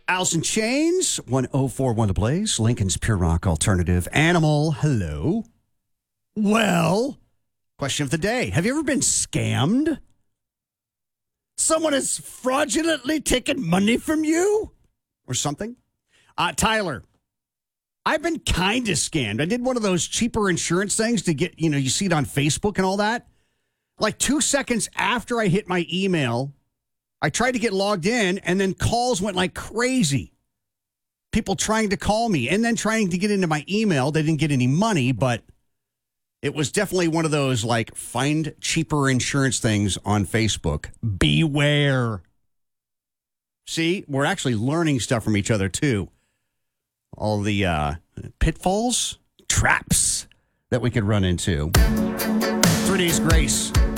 Alice in Chains, 1041 The Blaze, Lincoln's Pure Rock Alternative. Animal, hello. Well, question of the day. Have you ever been scammed? Someone has fraudulently taken money from you? Or something? Tyler, I've been kind of scammed. I did one of those cheaper insurance things to get, you see it on Facebook and all that. Like 2 seconds after I hit my email, I tried to get logged in, and then calls went like crazy. People trying to call me and then trying to get into my email. They didn't get any money, but it was definitely one of those like find cheaper insurance things on Facebook. Beware. See, we're actually learning stuff from each other, too. All the pitfalls, traps that we could run into. 3 Days Grace.